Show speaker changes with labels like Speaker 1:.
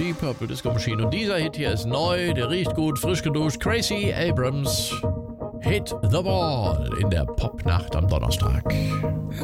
Speaker 1: die Purple Disco Machine. Und dieser Hit hier ist neu, der riecht gut, frisch geduscht. Gracie Abrams, Hit the Ball in der Popnacht am Donnerstag.